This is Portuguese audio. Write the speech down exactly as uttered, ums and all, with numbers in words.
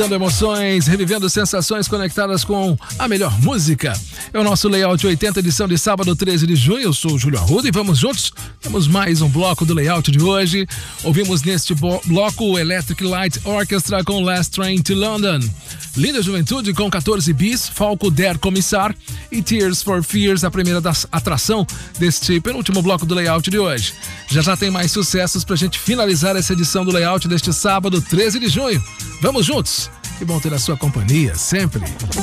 Dando emoções, revivendo sensações conectadas com a melhor música. É o nosso Layout oitenta, edição de sábado, treze de junho. Eu sou o Júlio Arruda e vamos juntos. Temos mais um bloco do Layout de hoje. Ouvimos neste bloco o Electric Light Orchestra com Last Train to London. Linda Juventude com quatorze bis, Falco Der Commissar e Tears for Fears, a primeira da atração deste penúltimo bloco do Layout de hoje. Já já tem mais sucessos pra gente finalizar essa edição do Layout deste sábado, treze de junho. Vamos juntos! Que bom ter a sua companhia sempre.